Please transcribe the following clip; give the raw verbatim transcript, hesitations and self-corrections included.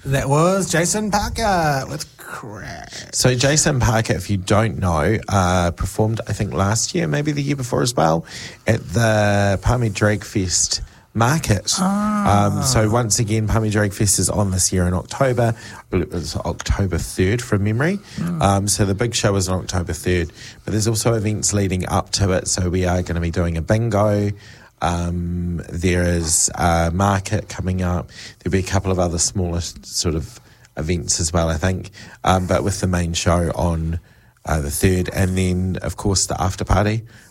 That was Jason Parker with Crash. So Jason Parker, if you don't know, uh, performed, I think, last year, maybe the year before as well, at the Palmy Drag Fest market. Ah. Um, so once again, Palmy Drag Fest is on this year in October. I believe it's October third from memory. Mm. Um, so the big show is on October third, but there's also events leading up to it. So we are going to be doing a bingo. Um, there is a market coming up. There'll be a couple of other smaller sort of events as well, I think. Um, but with the main show on uh, the third, and then of course the after party